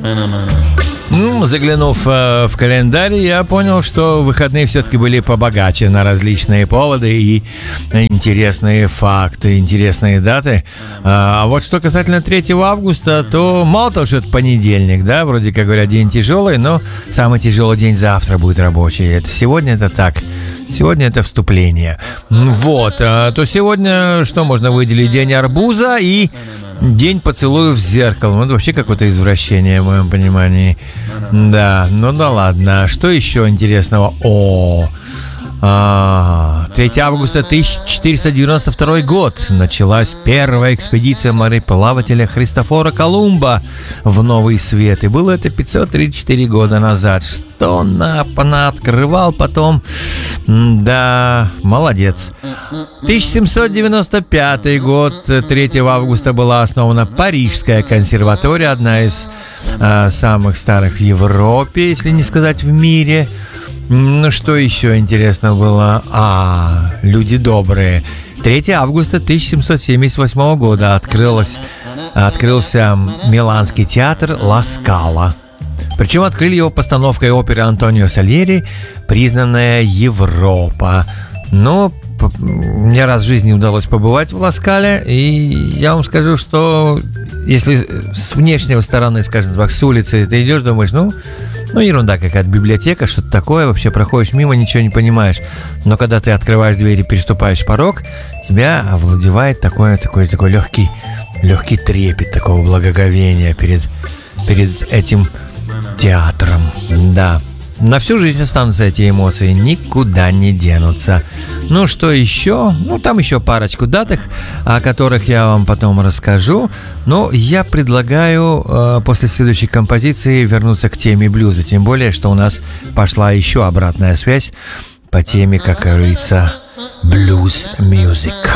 Заглянув в календарь, я понял, что выходные все-таки были побогаче на различные поводы и интересные факты, интересные даты. А вот что касательно 3 августа, то мало того, что это понедельник, да, вроде как говорят, день тяжелый, но самый тяжелый день завтра будет рабочий. Это сегодня это так. Сегодня это вступление. Вот, то сегодня что можно выделить? День арбуза и день поцелуев в зеркало. Ну, это вообще какое-то извращение, в моем понимании. Да, ну да ладно. Что еще интересного? 3 августа 1492 год началась первая экспедиция мореплавателя Христофора Колумба в Новый Свет. И было это 534 года назад. Что он открывал потом? Да, молодец. 1795 год, 3 августа была основана Парижская консерватория, одна из самых старых в Европе, если не сказать в мире. Ну, что еще интересно было? Люди добрые. 3 августа 1778 года открылся Миланский театр Ла Скала. Причем открыли его постановкой оперы Антонио Сальери «Признанная Европа». Но мне раз в жизни удалось побывать в Ла Скале, и я вам скажу, что если с внешней стороны, скажем так, с улицы ты идешь, думаешь, ну ерунда какая-то, библиотека, что-то такое, вообще проходишь мимо, ничего не понимаешь. Но когда ты открываешь дверь и переступаешь порог, тебя овладевает такой легкий трепет, такого благоговения перед этим театром. Да. На всю жизнь останутся эти эмоции, никуда не денутся. Ну, что еще? Ну, там еще парочку дат, о которых я вам потом расскажу. Но я предлагаю после следующей композиции вернуться к теме блюза. Тем более, что у нас пошла еще обратная связь по теме, как говорится, блюз-мьюзик.